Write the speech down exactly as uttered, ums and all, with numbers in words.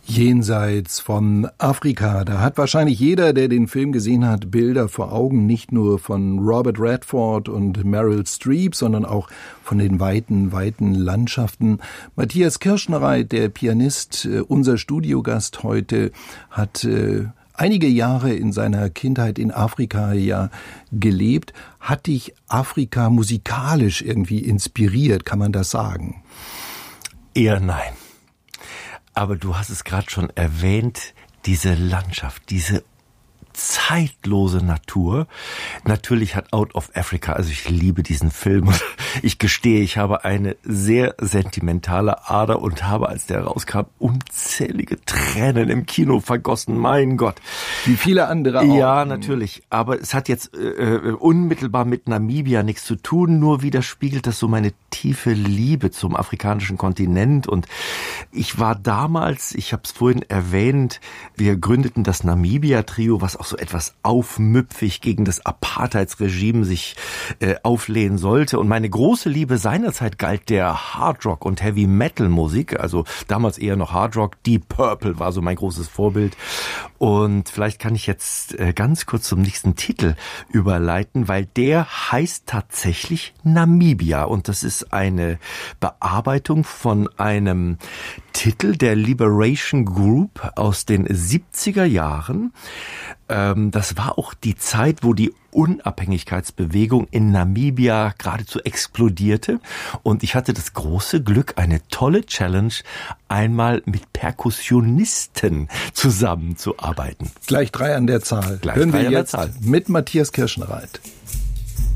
Jenseits von Afrika. Da hat wahrscheinlich jeder, der den Film gesehen hat, Bilder vor Augen, nicht nur von Robert Redford und Meryl Streep, sondern auch von den weiten, weiten Landschaften. Matthias Kirschnereit, der Pianist, unser Studiogast heute, hat äh, einige Jahre in seiner Kindheit in Afrika ja gelebt. Hat dich Afrika musikalisch irgendwie inspiriert, kann man das sagen? Eher nein. Aber du hast es gerade schon erwähnt, diese Landschaft, diese zeitlose Natur. Natürlich hat Out of Africa, also ich liebe diesen Film. Ich gestehe, ich habe eine sehr sentimentale Ader und habe, als der rauskam, unzählige Tränen im Kino vergossen. Mein Gott. Wie viele andere auch. Ja, natürlich. Aber es hat jetzt äh, unmittelbar mit Namibia nichts zu tun. Nur widerspiegelt das so meine tiefe Liebe zum afrikanischen Kontinent. Und ich war damals, ich habe es vorhin erwähnt, wir gründeten das Namibia-Trio, was auch so etwas aufmüpfig gegen das Apartheidsregime sich äh, auflehnen sollte. Und meine große Liebe seinerzeit galt der Hardrock und Heavy Metal Musik, also damals eher noch Hardrock. Deep Purple war so mein großes Vorbild. Und vielleicht kann ich jetzt äh, ganz kurz zum nächsten Titel überleiten, weil der heißt tatsächlich Namibia. Und das ist eine Bearbeitung von einem Titel der Liberation Group aus den siebziger Jahren. Ähm, das war auch die Zeit, wo die Unabhängigkeitsbewegung in Namibia geradezu explodierte. Und ich hatte das große Glück, eine tolle Challenge, einmal mit Perkussionisten zusammenzuarbeiten. Gleich drei an der Zahl. Gleich Hören drei wir an der jetzt Zahl. Mit Matthias Kirschnereit.